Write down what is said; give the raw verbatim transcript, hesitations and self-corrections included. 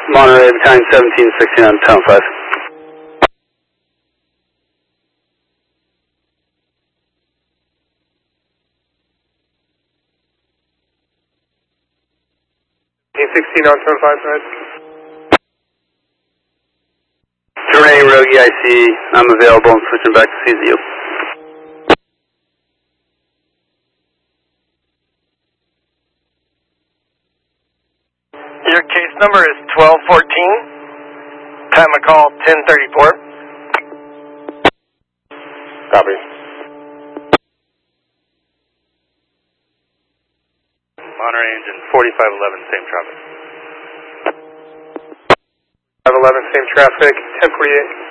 Monterey, Battalion seventeen sixty-nine, Town five. sixteen on Town five, right? Terminating Rogue E I C, I'm available and switching back to C Z U. Your case number is twelve fourteen. Time of call ten thirty-four. Copy. Monterey engine forty-five eleven, same traffic. five eleven, same traffic, ten forty-eight.